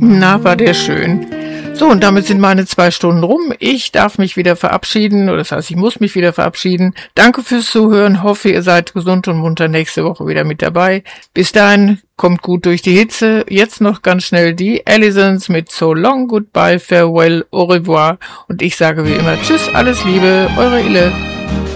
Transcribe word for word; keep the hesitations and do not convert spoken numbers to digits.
Na, war der schön. So, und damit sind meine zwei Stunden rum. Ich darf mich wieder verabschieden, oder das heißt, ich muss mich wieder verabschieden. Danke fürs Zuhören. Hoffe, ihr seid gesund und munter nächste Woche wieder mit dabei. Bis dahin, kommt gut durch die Hitze. Jetzt noch ganz schnell die Allisons mit So Long, Goodbye, Farewell, Au revoir. Und ich sage wie immer Tschüss, alles Liebe, eure Ille.